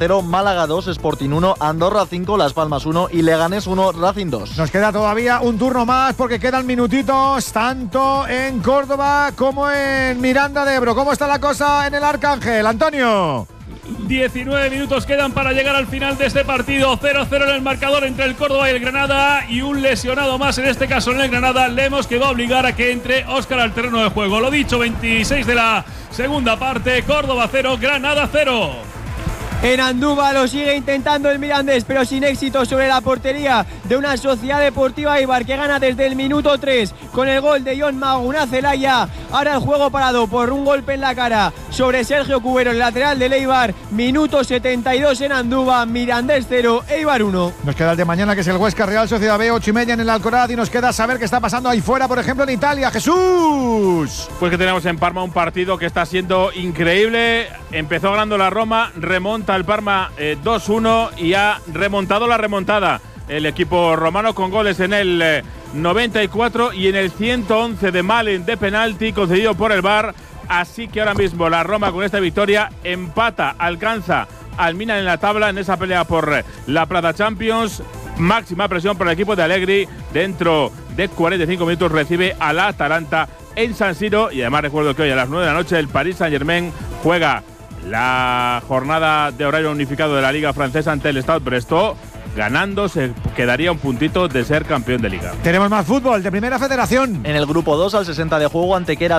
0, Málaga 2, Sporting 1, Andorra 5, Las Palmas 1 y Leganés 1, Racing 2. Nos queda todavía un turno más porque quedan minutitos tanto en Córdoba como en Miranda de Ebro. ¿Cómo está la cosa en el Arcángel, Antonio? 19 minutos quedan para llegar al final de este partido. 0-0 en el marcador entre el Córdoba y el Granada, y un lesionado más, en este caso en el Granada, Lemos, que va a obligar a que entre Óscar al terreno de juego. Lo dicho, 26 de la segunda parte, Córdoba 0, Granada 0. En Andúba lo sigue intentando el Mirandés, pero sin éxito sobre la portería de una Sociedad Deportiva Eibar que gana desde el minuto 3 con el gol de Jon Maguna Celaya. Ahora el juego parado por un golpe en la cara sobre Sergio Cubero, el lateral del Eibar. Minuto 72 en Andúba, Mirandés 0, Eibar 1. Nos queda el de mañana, que es el Huesca Real Sociedad B, 8:30 en el Alcoraz, y nos queda saber qué está pasando ahí fuera, por ejemplo en Italia. ¡Jesús! Pues que tenemos en Parma un partido que está siendo increíble. Empezó ganando la Roma, remonta el Parma 2-1 y ha remontado la remontada el equipo romano con goles en el 94 y en el 111 de Malen de penalti concedido por el VAR. Así que ahora mismo la Roma, con esta victoria, empata, alcanza al Milan en la tabla en esa pelea por la Plaza Champions. Máxima presión por el equipo de Allegri. Dentro de 45 minutos recibe a la Atalanta en San Siro, y además recuerdo que hoy a las 9 de la noche el Paris Saint-Germain juega la jornada de horario unificado de la Liga Francesa ante el Stade Brestoz. Ganando se quedaría un puntito de ser campeón de Liga. Tenemos más fútbol de Primera Federación. En el grupo 2, al 60 de juego, Antequera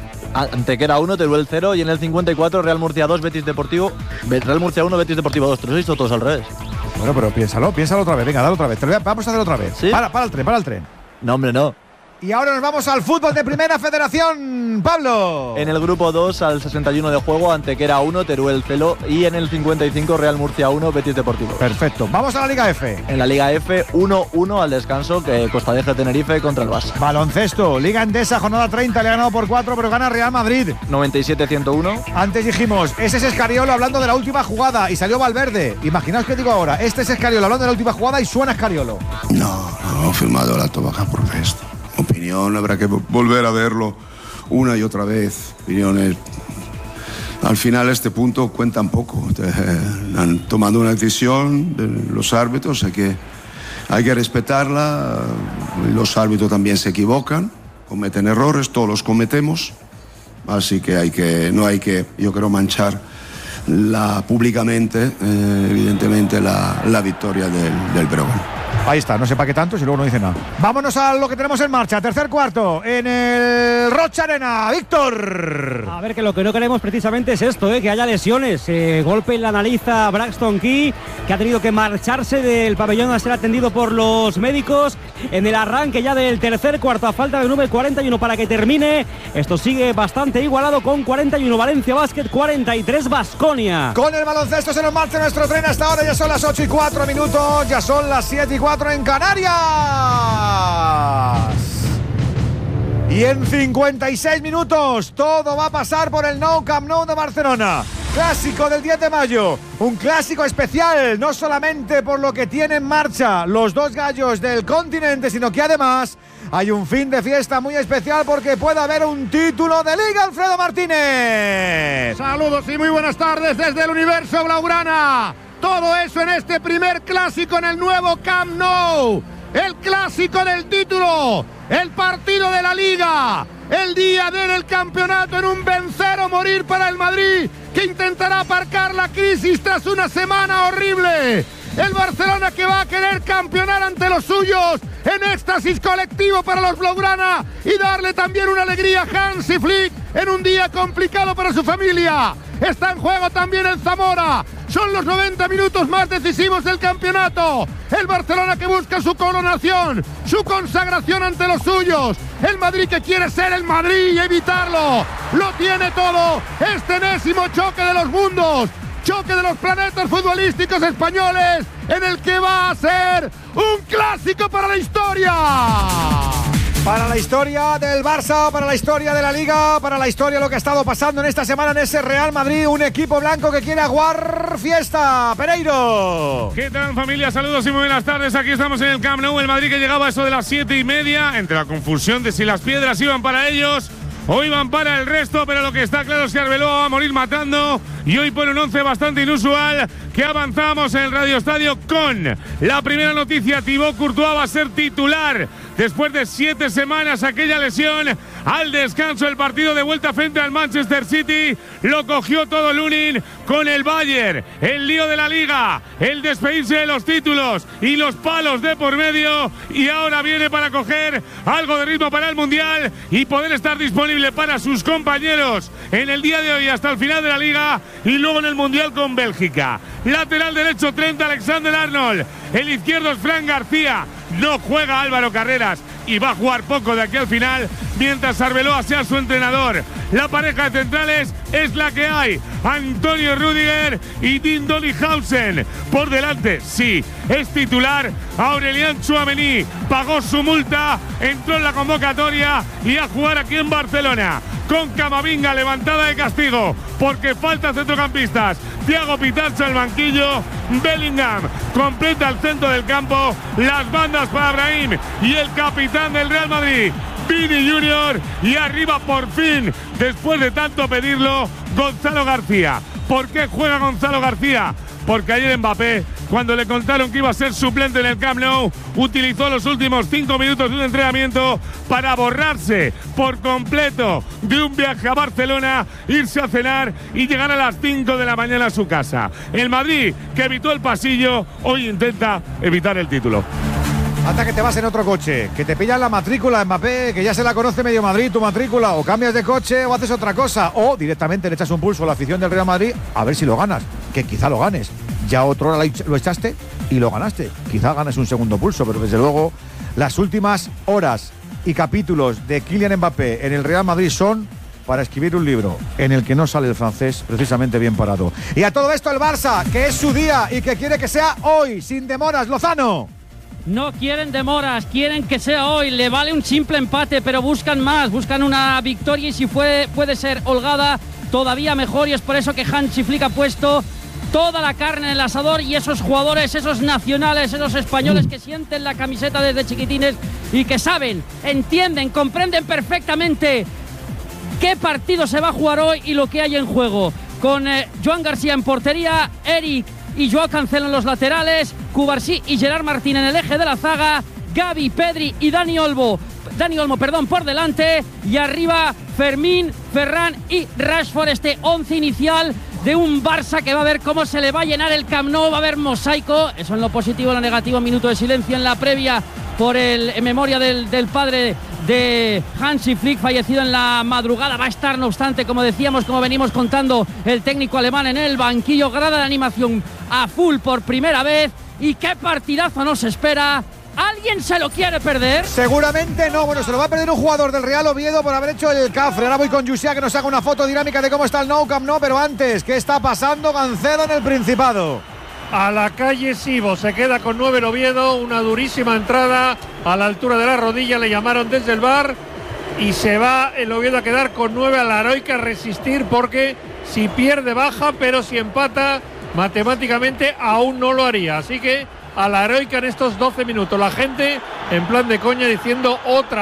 1, Teruel 0, y en el 54, Real Murcia 2, Real Murcia 1, Betis Deportivo 2. Pero sois todos al revés. Bueno, pero piénsalo otra vez. Venga, dale otra vez. Vamos a hacer otra vez. ¿Sí? Para el tren. No, hombre, no. Y ahora nos vamos al fútbol de Primera Federación, Pablo. En el grupo 2, al 61 de juego, Antequera 1, Teruel 0, y en el 55, Real Murcia 1, Betis Deportivo. Perfecto. Vamos a la Liga F. En la Liga F, 1-1 al descanso, que Costa Deje Tenerife contra el Barça. Baloncesto, Liga Endesa, jornada 30, le ha ganado por 4, pero gana Real Madrid. 97-101. Antes dijimos, ese es Escariolo hablando de la última jugada y salió Valverde. Imaginaos que digo ahora, este es Escariolo hablando de la última jugada y suena Escariolo. No, he firmado el alto baja por esto. Opinión, habrá que volver a verlo una y otra vez. Opiniones, al final este punto cuentan poco. Han tomado una decisión de los árbitros, hay que respetarla. Los árbitros también se equivocan, cometen errores, todos los cometemos. Así que no hay que, yo creo, manchar públicamente, evidentemente, la victoria del Breogán. Ahí está, no sé para qué tanto si luego no dice nada. Vámonos a lo que tenemos en marcha. Tercer cuarto en el Rocha Arena. Víctor. A ver, que lo que no queremos precisamente es esto, que haya lesiones. Golpe en la nariz a Braxton Key, que ha tenido que marcharse del pabellón a ser atendido por los médicos en el arranque ya del tercer cuarto, a falta de 9:41 para que termine. Esto sigue bastante igualado con 41 Valencia Basket, 43 Baskonia. Con el baloncesto se nos marcha nuestro tren hasta ahora. Ya son las 8:04, ya son las 7:04 en Canarias. Y en 56 minutos todo va a pasar por el Nou Camp Nou de Barcelona. Clásico del 10 de mayo, un clásico especial, no solamente por lo que tiene en marcha los dos gallos del continente, sino que además hay un fin de fiesta muy especial porque puede haber un título de Liga. Alfredo Martínez. Saludos y muy buenas tardes desde el universo blaugrana. Todo eso en este primer clásico en el nuevo Camp Nou. El clásico del título, el partido de la Liga, el día del campeonato en un vencer o morir para el Madrid, que intentará aparcar la crisis tras una semana horrible. El Barcelona, que va a querer campeonar ante los suyos, en éxtasis colectivo para los blaugrana y darle también una alegría a Hansi Flick en un día complicado para su familia. Está en juego también el Zamora. Son los 90 minutos más decisivos del campeonato. El Barcelona, que busca su coronación, su consagración ante los suyos. El Madrid, que quiere ser el Madrid y evitarlo. Lo tiene todo. Este enésimo choque de los mundos, choque de los planetas futbolísticos españoles, en el que va a ser un clásico para la historia. Para la historia del Barça, para la historia de la Liga, para la historia de lo que ha estado pasando en esta semana en ese Real Madrid, un equipo blanco que quiere aguar fiesta. Pereiro. ¿Qué tal, familia? Saludos y muy buenas tardes. Aquí estamos en el Camp Nou. El Madrid, que llegaba a eso de las 7:30, entre la confusión de si las piedras iban para ellos Hoy van para el resto, pero lo que está claro es que Arbeloa va a morir matando y hoy pone un 11 bastante inusual que avanzamos en el Radio Estadio con la primera noticia. Thibaut Courtois va a ser titular después de 7 semanas, aquella lesión. Al descanso, el partido de vuelta frente al Manchester City lo cogió todo Lunin con el Bayern, el lío de la Liga, el despedirse de los títulos y los palos de por medio, y ahora viene para coger algo de ritmo para el Mundial y poder estar disponible para sus compañeros en el día de hoy hasta el final de la Liga y luego en el Mundial con Bélgica. Lateral derecho Trent Alexander-Arnold, el izquierdo es Fran García, no juega Álvaro Carreras y va a jugar poco de aquí al final mientras Arbeloa sea su entrenador. La pareja de centrales es la que hay, Antonio Rüdiger y Dean Dollyhausen. Por delante, sí, es titular Aurélien Tchouaméni, pagó su multa, entró en la convocatoria y a jugar aquí en Barcelona con Camavinga levantada de castigo porque falta centrocampistas. Thiago Pintarcha al banquillo, Bellingham completa el centro del campo, las bandas para Brahim y el capitán del Real Madrid, Vini Junior, y arriba por fin, después de tanto pedirlo, Gonzalo García. ¿Por qué juega Gonzalo García? Porque ayer Mbappé, cuando le contaron que iba a ser suplente en el Camp Nou, utilizó los últimos 5 minutos de un entrenamiento para borrarse por completo de un viaje a Barcelona, irse a cenar y llegar a las 5 de la mañana a su casa. El Madrid, que evitó el pasillo, hoy intenta evitar el título. Hasta que te vas en otro coche, que te pillan la matrícula, Mbappé, que ya se la conoce medio Madrid, tu matrícula, o cambias de coche o haces otra cosa, o directamente le echas un pulso a la afición del Real Madrid a ver si lo ganas, que quizá lo ganes. Ya otro lo echaste y lo ganaste. Quizá ganes un segundo pulso, pero desde luego las últimas horas y capítulos de Kylian Mbappé en el Real Madrid son para escribir un libro en el que no sale el francés precisamente bien parado. Y a todo esto el Barça, que es su día y que quiere que sea hoy, sin demoras. Lozano. No quieren demoras, quieren que sea hoy. Le vale un simple empate, pero buscan más, buscan una victoria y si puede ser holgada, todavía mejor. Y es por eso que Hansi Flick ha puesto toda la carne en el asador y esos jugadores, esos nacionales, esos españoles que sienten la camiseta desde chiquitines y que saben, entienden, comprenden perfectamente qué partido se va a jugar hoy y lo que hay en juego. Con Joan García en portería, Eric y Joao Cancelo en los laterales, Cubarsí y Gerard Martín en el eje de la zaga, Gavi, Pedri y Dani Olmo por delante, y arriba Fermín, Ferran y Rashford. Este 11 inicial de un Barça que va a ver cómo se le va a llenar el Camp Nou, va a haber mosaico, eso en lo positivo. En lo negativo, minuto de silencio en la previa en memoria del padre de Hansi Flick, fallecido en la madrugada. Va a estar, no obstante, como decíamos, como venimos contando, el técnico alemán en el banquillo. Grada de animación a full por primera vez. Y qué partidazo nos espera. ¿Alguien se lo quiere perder? Seguramente no. Bueno, se lo va a perder un jugador del Real Oviedo por haber hecho el cafre. Ahora voy con Yusia que nos haga una foto dinámica de cómo está el Nou Camp Nou. Pero antes, ¿qué está pasando Gancedo en el Principado? A la calle Sibo, se queda con 9 el Oviedo, una durísima entrada a la altura de la rodilla, le llamaron desde el VAR y se va el Oviedo a quedar con 9. A la Heroica resistir porque si pierde baja, pero si empata matemáticamente aún no lo haría. Así que a la Heroica en estos 12 minutos, la gente en plan de coña diciendo otra,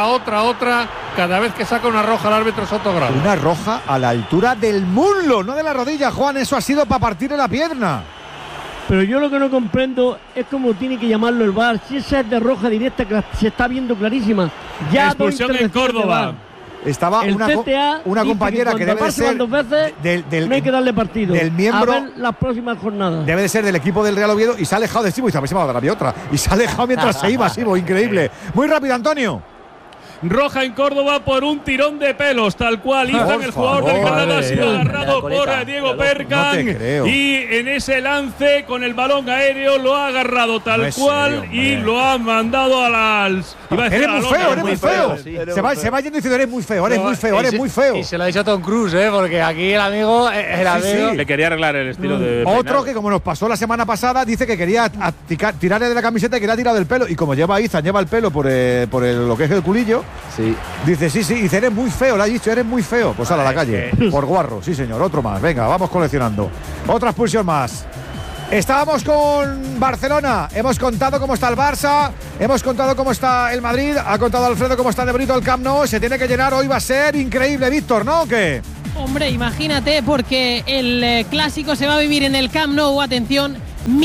cada vez que saca una roja el árbitro Sotogrado. Una roja a la altura del muslo, no de la rodilla, Juan, eso ha sido para partirle la pierna. Pero yo lo que no comprendo es cómo tiene que llamarlo el VAR. Si esa es de roja directa, que se está viendo clarísima. Ya expulsión en Córdoba. Estaba una compañera que debe de ser dos veces, no hay que darle partido. Del miembro, a ver las próximas jornadas. Debe de ser del equipo del Real Oviedo y se ha alejado de Sibo y se ha dar a otra. Y se ha alejado mientras se iba Sibo, increíble. Muy rápido, Antonio. Roja en Córdoba por un tirón de pelos, tal cual. Izan, el jugador del Granada, ha sido agarrado por Diego Bergkamp. Y en ese lance con el balón aéreo lo ha agarrado tal cual y lo ha mandado a las. Eres muy feo. Se va yendo diciendo eres muy feo. Y se lo ha dicho Tom Cruise, porque aquí el amigo le quería arreglar el estilo de. Otro que, como nos pasó la semana pasada, dice que quería tirarle de la camiseta y que le ha tirado del pelo. Y como lleva el pelo por lo que es el culillo. Sí. Dice, dice, eres muy feo, le ha dicho, eres muy feo. Pues a la calle, por guarro, sí señor, otro más. Venga, vamos coleccionando. Otra expulsión más. Estábamos con Barcelona, hemos contado cómo está el Barça, hemos contado cómo está el Madrid, ha contado Alfredo cómo está de bonito el Camp Nou, se tiene que llenar, hoy va a ser increíble, Víctor, ¿no? ¿O qué? Hombre, imagínate, porque el clásico se va a vivir en el Camp Nou, atención,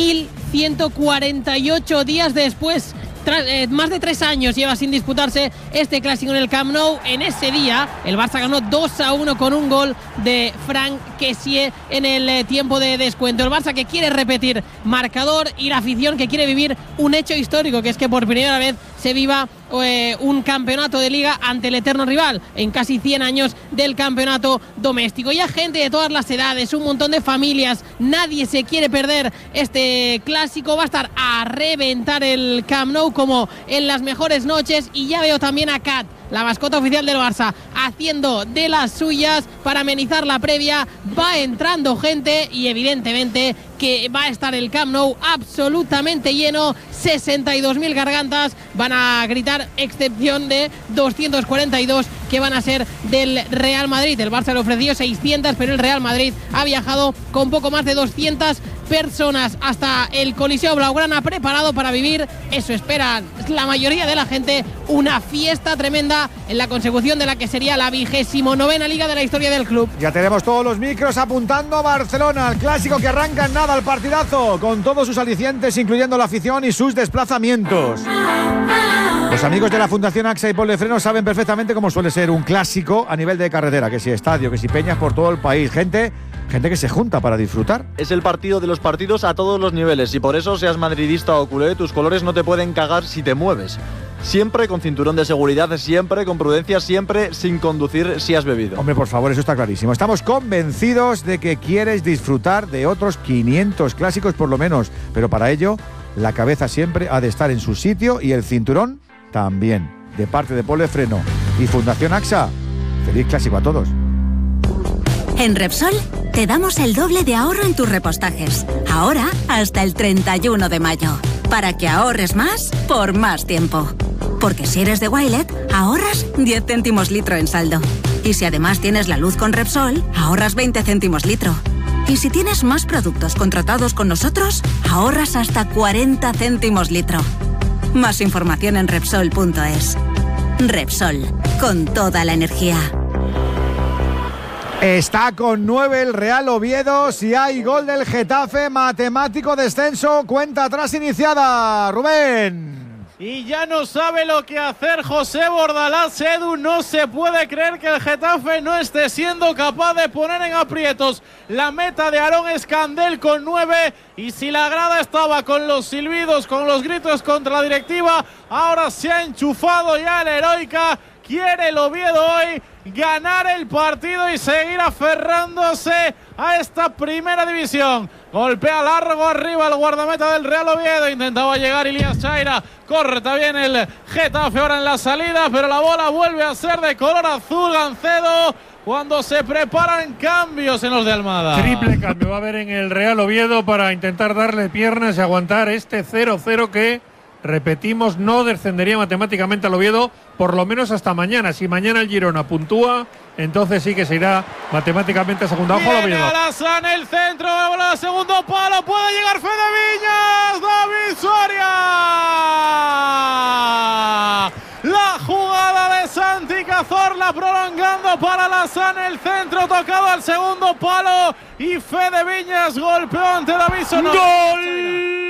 1148 días después. Más de 3 años lleva sin disputarse este clásico en el Camp Nou. En ese día el Barça ganó 2-1 con un gol de Franck Kessié en el tiempo de descuento. El Barça que quiere repetir marcador y la afición que quiere vivir un hecho histórico, que es que por primera vez se viva un campeonato de liga ante el eterno rival en casi 100 años del campeonato doméstico. Ya gente de todas las edades, un montón de familias, nadie se quiere perder este clásico. Va a estar a reventar el Camp Nou como en las mejores noches, y ya veo también a Kat, la mascota oficial del Barça, haciendo de las suyas para amenizar la previa. Va entrando gente y evidentemente que va a estar el Camp Nou absolutamente lleno. 62.000 gargantas van a gritar, excepción de 242 que van a ser del Real Madrid. El Barça le ofreció 600, pero el Real Madrid ha viajado con poco más de 200 personas hasta el Coliseo Blaugrana, preparado para vivir, eso espera la mayoría de la gente, una fiesta tremenda en la consecución de la que sería la 29ª liga de la historia del club. Ya tenemos todos los micros apuntando a Barcelona, al clásico que arranca en nada, al partidazo, con todos sus alicientes, incluyendo la afición y sus desplazamientos. Los amigos de la Fundación AXA y Polefreno saben perfectamente cómo suele ser un clásico a nivel de carretera, que si estadio, que si peñas por todo el país, gente que se junta para disfrutar. Es el partido de los partidos a todos los niveles, y por eso, seas madridista o culé, tus colores no te pueden cagar si te mueves. Siempre con cinturón de seguridad, siempre con prudencia, siempre sin conducir si has bebido. Hombre, por favor, eso está clarísimo. Estamos convencidos de que quieres disfrutar de otros 500 clásicos por lo menos, pero para ello la cabeza siempre ha de estar en su sitio y el cinturón también. De parte de Polefreno y Fundación AXA, feliz clásico a todos. En Repsol te damos el doble de ahorro en tus repostajes. Ahora hasta el 31 de mayo. Para que ahorres más por más tiempo. Porque si eres de Wilet, ahorras 10 céntimos litro en saldo. Y si además tienes la luz con Repsol, ahorras 20 céntimos litro. Y si tienes más productos contratados con nosotros, ahorras hasta 40 céntimos litro. Más información en Repsol.es. Repsol, con toda la energía. Está con 9 el Real Oviedo. Si hay gol del Getafe, matemático descenso, cuenta atrás iniciada. Rubén. Y ya no sabe lo que hacer José Bordalás. Edu, no se puede creer que el Getafe no esté siendo capaz de poner en aprietos la meta de Aarón Escandel con 9. Y si la grada estaba con los silbidos, con los gritos contra la directiva, ahora se ha enchufado ya el Heroica. Quiere el Oviedo hoy ganar el partido y seguir aferrándose a esta primera división. Golpea largo arriba el guardameta del Real Oviedo. Intentaba llegar Ilias Chaira. Corre también el Getafe ahora en la salida, pero la bola vuelve a ser de color azul. Gancedo, cuando se preparan cambios en los de Almada. Triple cambio va a haber en el Real Oviedo para intentar darle piernas y aguantar este 0-0 que, repetimos, no descendería matemáticamente al Oviedo, por lo menos hasta mañana. Si mañana el Girona puntúa, entonces sí que se irá matemáticamente a segunda. Ojo al Oviedo. Alassane, el centro, bola, segundo palo, puede llegar Fede Viñas, David Soria. La jugada de Santi Cazorla prolongando para Alassane, el centro tocado al segundo palo y Fede Viñas golpeó ante David Soria. ¡Gol!